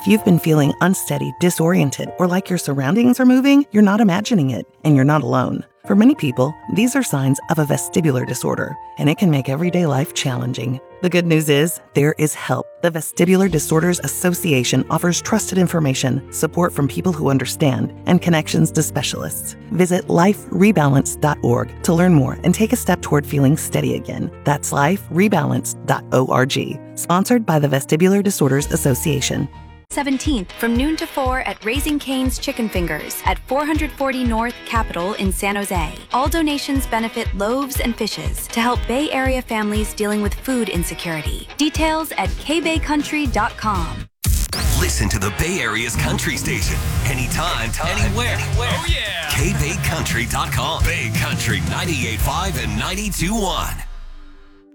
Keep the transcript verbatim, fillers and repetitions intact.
If you've been feeling unsteady, disoriented, or like your surroundings are moving, you're not imagining it, and you're not alone. For many people, these are signs of a vestibular disorder, and it can make everyday life challenging. The good news is, there is help. The Vestibular Disorders Association offers trusted information, support from people who understand, and connections to specialists. Visit life rebalance dot org to learn more and take a step toward feeling steady again. That's life rebalance dot org. Sponsored by the Vestibular Disorders Association. seventeenth from noon to four at Raising Cane's Chicken Fingers at four forty North Capitol in San Jose. All donations benefit Loaves and Fishes to help Bay Area families dealing with food insecurity. Details at k bay country dot com. Listen to the Bay Area's country station anytime, anytime anywhere. anywhere. Oh yeah! k bay country dot com. Bay Country ninety-eight point five and ninety-two point one.